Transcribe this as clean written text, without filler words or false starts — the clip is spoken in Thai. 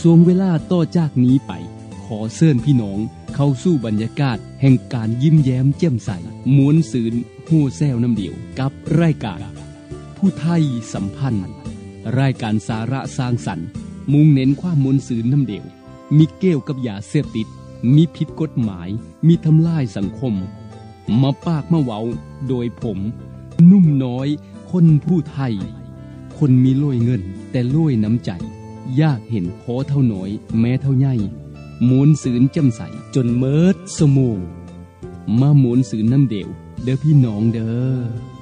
ช่วงเวลาต่อจากนี้ไปขอเชิญพี่น้องเข้าสู่บรรยากาศแห่งการยิ้มแย้มแจ่มใสม้วนซื่นฮู้แซวน้ำเดียวกับรายการผู้ไทยสัมพันธ์รายการสาระสร้างสรรค์มุ่งเน้นความม้วนซื่นน้ำเดียวมีเกี่ยวกับยาเสพติดมีผิดกฎหมายมีทำลายสังคมมาปากมาเว้าโดยผมนุ่มน้อยคนผู้ไทยคนมีโล่ยเงินแต่โล่ยน้ำใจอยากเห็นขอเท่าน้อยแม้เท่าใหญ่ม้วนซื่นแจ่มใสจนเมิดสมองมาม้วนซื่นน้ำเดียวเด้อพี่น้องเด้อ